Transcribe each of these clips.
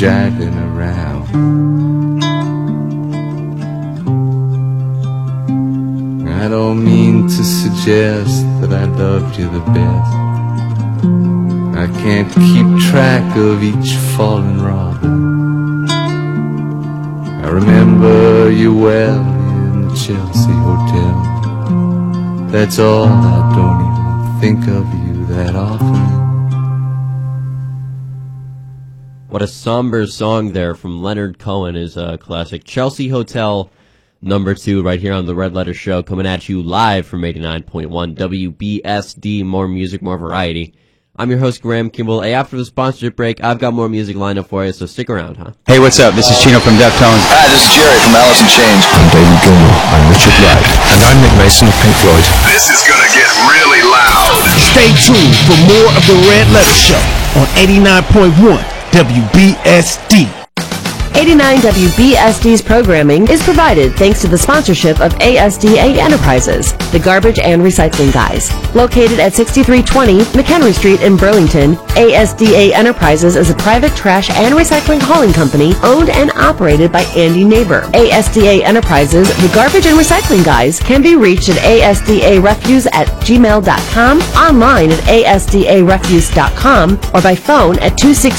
jiving around. I don't mean to suggest that I loved you the best. I can't keep track of each fallen robin. I remember you well in the Chelsea Hotel. That's all, I don't even think of you that often. What a somber song there from Leonard Cohen is a classic. Chelsea Hotel, number 2, right here on the Red Letter Show, coming at you live from 89.1 WBSD. More music, more variety. I'm your host, Graham Kimball. Hey, after the sponsorship break, I've got more music lined up for you, so stick around, huh? Hey, what's up? This is Chino from Deftones. Hi, this is Jerry from Alice in Chains. I'm David Gilmour. I'm Richard Wright. And I'm Nick Mason of Pink Floyd. This is gonna get really loud. Stay tuned for more of the Red Letter Show on 89.1 WBSD. 89 WBSD's programming is provided thanks to the sponsorship of ASDA Enterprises, the garbage and recycling guys. Located at 6320 McHenry Street in Burlington, ASDA Enterprises is a private trash and recycling hauling company owned and operated by Andy Neighbor. ASDA Enterprises, the garbage and recycling guys, can be reached at asdarefuse@gmail.com, online at asdarefuse.com, or by phone at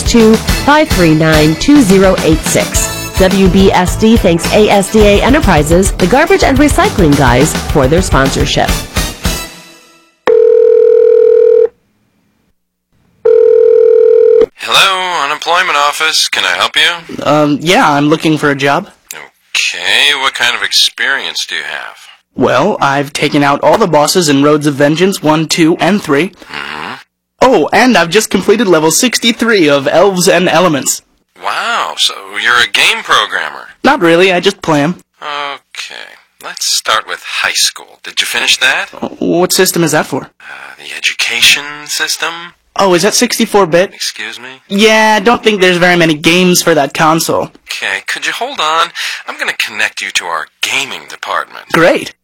262-539-2086. WBSD thanks ASDA Enterprises, the garbage and recycling guys, for their sponsorship. Hello, unemployment office. Can I help you? Yeah, I'm looking for a job. Okay, what kind of experience do you have? Well, I've taken out all the bosses in Roads of Vengeance 1, 2, and 3. Mm-hmm. Oh, and I've just completed level 63 of Elves and Elements. Wow, so you're a game programmer. Not really, I just play 'em. Okay, let's start with high school. Did you finish that? What system is that for? The education system? Oh, is that 64-bit? Excuse me? Yeah, I don't think there's very many games for that console. Okay, could you hold on? I'm gonna connect you to our gaming department. Great.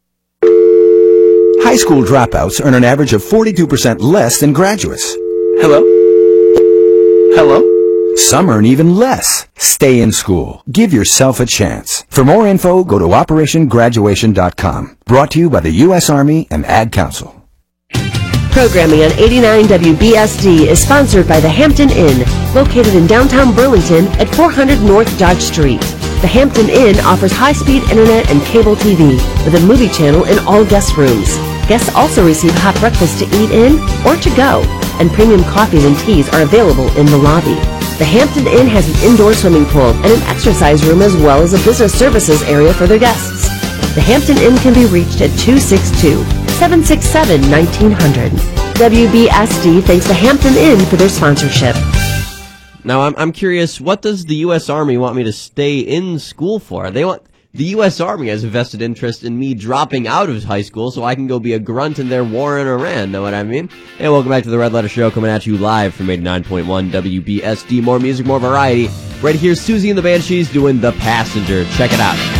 High school dropouts earn an average of 42% less than graduates. Hello? Hello? Some earn even less. Stay in school. Give yourself a chance. For more info, go to OperationGraduation.com. Brought to you by the U.S. Army and Ad Council. Programming on 89 WBSD is sponsored by the Hampton Inn, located in downtown Burlington at 400 North Dodge Street. The Hampton Inn offers high-speed internet and cable TV with a movie channel in all guest rooms. Guests also receive hot breakfast to eat in or to go, and premium coffees and teas are available in the lobby. The Hampton Inn has an indoor swimming pool and an exercise room, as well as a business services area for their guests. The Hampton Inn can be reached at 262-767-1900. WBSD thanks the Hampton Inn for their sponsorship. Now, I'm curious, what does the U.S. Army want me to stay in school for? The U.S. Army has a vested interest in me dropping out of high school so I can go be a grunt in their war in Iran, know what I mean? Hey, welcome back to the Red Letter Show, coming at you live from 89.1 WBSD. More music, more variety. Right here, Susie and the Banshees doing The Passenger. Check it out.